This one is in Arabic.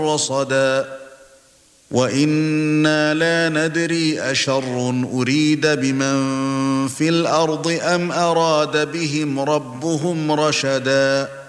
رصدا وَإِنَّا لَا نَدْرِي أَشَرٌّ أُرِيدَ بِمَنْ فِي الْأَرْضِ أَمْ أَرَادَ بِهِمْ رَبُّهُمْ رَشَدًا